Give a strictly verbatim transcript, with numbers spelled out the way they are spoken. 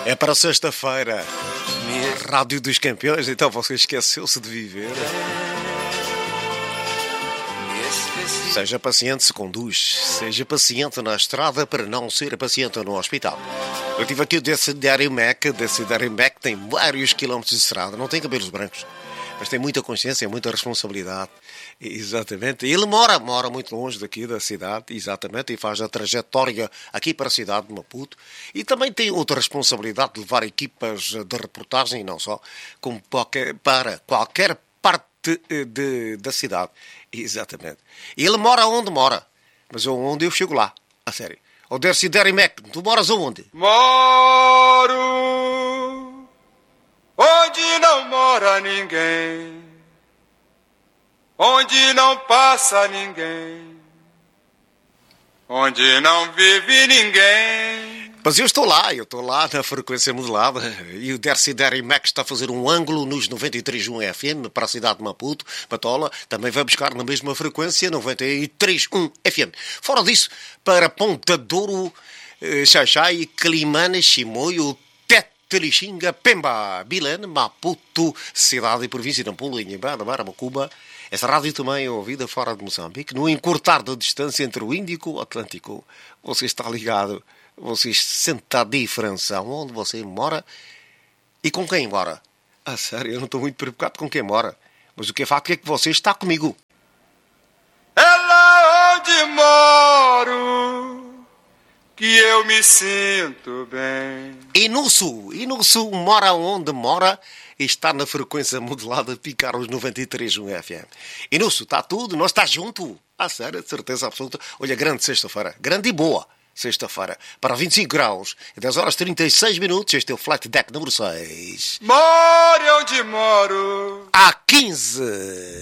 É para sexta-feira. Rádio dos Campeões, então você esqueceu-se de viver. Seja paciente se conduz. Seja paciente na estrada para não ser paciente no hospital. Eu tive aqui o Desidério Mac. O Desidério Mac tem vários quilómetros de estrada. Não tem cabelos brancos, mas tem muita consciência, muita responsabilidade. Exatamente. Ele mora, mora muito longe daqui da cidade, exatamente, e faz a trajetória aqui para a cidade de Maputo. E também tem outra responsabilidade de levar equipas de reportagem, e não só, como para qualquer parte de, da cidade. Exatamente. E ele mora onde mora, mas onde eu chego lá, a sério. O Desidério Mac, tu moras onde? Moro onde não mora ninguém, onde não passa ninguém, onde não vive ninguém. Mas eu estou lá, eu estou lá na frequência modulada e o Desidério Mac está a fazer um ângulo nos noventa e três ponto um F M para a cidade de Maputo. Patola também vai buscar na mesma frequência noventa e três ponto um F M. Fora disso, para Ponta Douro, Xaxai, Climane, Chimoio, Telixinga, Pemba, Bilene, Maputo, cidade e província de Nampula, Inhambane, Macuba. Essa rádio também é ouvida fora de Moçambique, no encurtar da distância entre o Índico e o Atlântico. Você está ligado, você sente a diferença onde você mora e com quem mora. Ah, sério, eu não estou muito preocupado com quem mora, mas o que é facto é que você está comigo. É lá onde moro que eu me sinto bem. E no sul, e no sul mora onde mora, está na frequência modulada de picar os noventa e três ponto um F M. E no sul está tudo, nós está junto. Ah, sério, de certeza absoluta. Olha, grande sexta-feira, grande e boa sexta-feira, para vinte e cinco graus, dez horas e trinta e seis minutos, este é o Flight Deck número seis. Moro onde moro Há quinze.